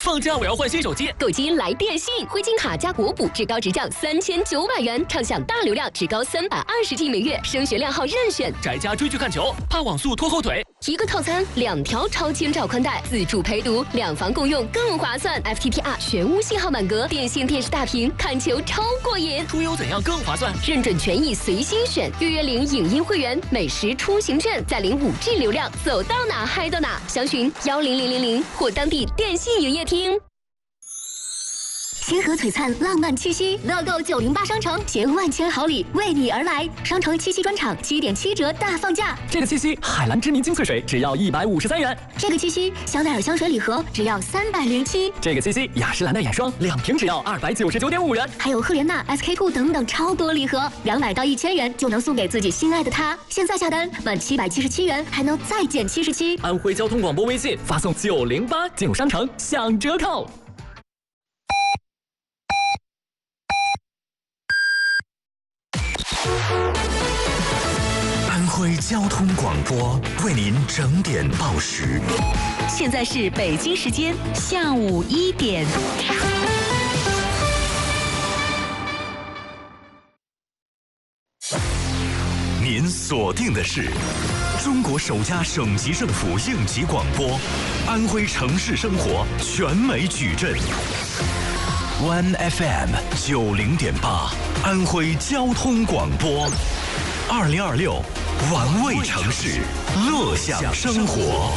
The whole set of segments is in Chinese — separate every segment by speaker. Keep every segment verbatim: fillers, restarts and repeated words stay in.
Speaker 1: 放假我要换新手机，
Speaker 2: 购机来电信，灰金卡加国补，至高直降三千九百元，畅享大流量，至高三百二十 G 每月，升学靓号任选。
Speaker 1: 宅家追剧看球，怕网速拖后腿。
Speaker 2: 一个套餐，两条超千兆宽带，自助陪读，两房共用更划算。F T T R 全屋信号满格，电信电视大屏，看球超过瘾。
Speaker 1: 出游怎样更划算？
Speaker 2: 认准权益随心选，预约领影音会员，美食出行券，再领五 G 流量，走到哪嗨到哪。详询幺零零零零或当地电信营业厅。星河璀璨浪漫七夕，乐购九零八商城携万千好礼为你而来。商城七夕专场七点七折大放价。
Speaker 3: 这个七夕，海蓝之谜精粹水只要一百五十三元。
Speaker 2: 这个七夕，香奈儿香水礼盒只要三百零七。
Speaker 3: 这个七夕，雅诗兰黛眼霜两瓶只要二百九十九点五元。
Speaker 2: 还有赫莲娜、S K two 等等超多礼盒，两百到一千元就能送给自己心爱的他。现在下单满七百七十七元还能再减七十七。
Speaker 3: 安徽交通广播微信发送九零八进入商城享折扣。
Speaker 4: 安徽交通广播为您整点报时。
Speaker 5: 现在是北京时间下午一点。
Speaker 4: 您锁定的是中国首家省级政府应急广播，安徽城市生活全美矩阵。One F M 九零点八，安徽交通广播，二零二六，玩味城市，乐享生活。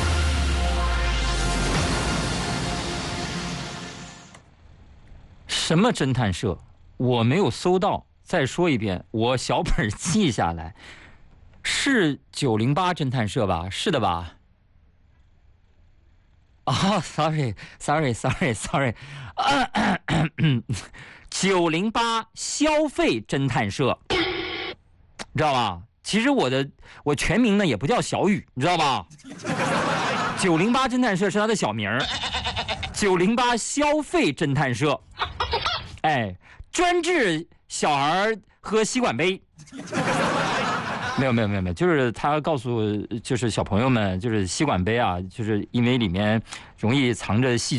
Speaker 6: 什么侦探社？我没有搜到。再说一遍，我小本记下来，是九零八侦探社吧？是的吧？啊、哦、，sorry，sorry，sorry，sorry， 九零八消费侦探社，你知道吧？其实我的我全名呢也不叫小雨，你知道吧？九零八侦探社是他的小名儿，九零八消费侦探社，哎，专治小孩喝吸管杯。没有没有没有没有，就是他告诉就是小朋友们，就是吸管杯啊，就是因为里面容易藏着细